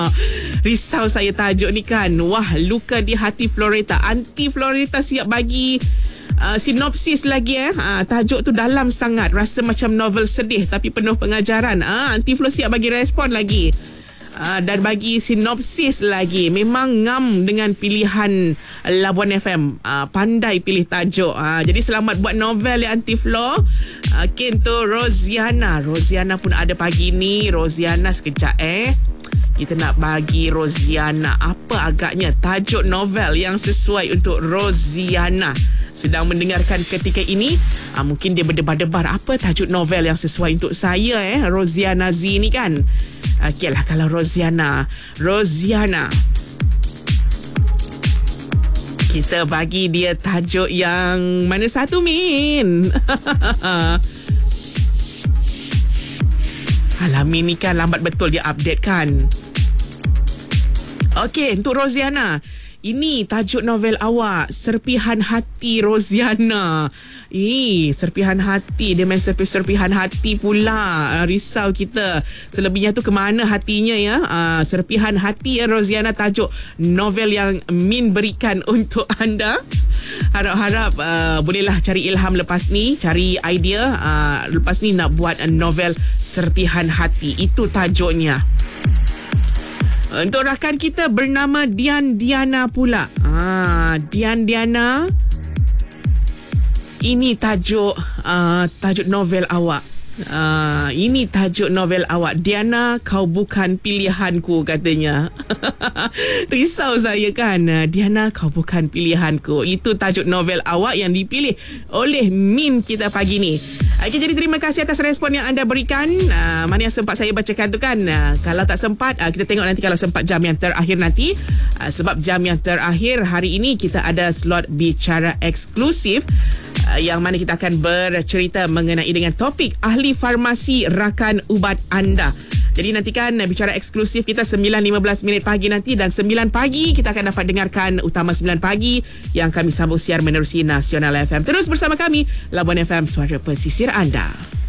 Risau saya tajuk ni kan. Wah, luka di hati Floreta. Anti Floreta siap bagi sinopsis lagi tajuk tu dalam sangat. Rasa macam novel sedih tapi penuh pengajaran. Anti Flo siap bagi respon lagi. Dan bagi sinopsis lagi. Memang ngam dengan pilihan Labuan FM. Pandai pilih tajuk. Jadi selamat buat novel ya Anti Flo. Untuk Roziana pun ada pagi ni. Roziana sekejap kita nak bagi Roziana apa agaknya tajuk novel yang sesuai untuk Roziana. Sedang mendengarkan ketika ini, mungkin dia berdebar-debar apa tajuk novel yang sesuai untuk saya Roziana Z ni kan. Okeylah kalau Roziana kita bagi dia tajuk yang mana satu Min? Alah Min ni kan lambat betul dia update kan. Okey, untuk Roziana, ini tajuk novel awak, Serpihan Hati Roziana. Serpihan hati. Dia main serpihan hati pula. Risau kita. Selebihnya tu ke mana hatinya ya? Serpihan Hati Roziana, tajuk novel yang Min berikan untuk anda. Harap-harap bolehlah cari ilham lepas ni, cari idea lepas ni nak buat novel Serpihan Hati. Itu tajuknya. Untuk rakan kita bernama Diana pula. Diana. Ini tajuk novel awak. Ini tajuk novel awak. Diana, kau bukan pilihanku katanya. Risau saya kan. Diana, kau bukan pilihanku. Itu tajuk novel awak yang dipilih oleh Min kita pagi ni. Okay, jadi terima kasih atas respon yang anda berikan. Mana yang sempat saya bacakan tu kan. Kalau tak sempat, kita tengok nanti kalau sempat jam yang terakhir nanti. Sebab jam yang terakhir hari ini kita ada slot bicara eksklusif. Yang mana kita akan bercerita mengenai dengan topik ahli farmasi rakan ubat anda. Jadi nantikan bicara eksklusif kita 9.15 minit pagi nanti, dan 9 pagi kita akan dapat dengarkan Utama 9 Pagi yang kami sambung siar menerusi Nasional FM. Terus bersama kami, Labuan FM, suara pesisir anda.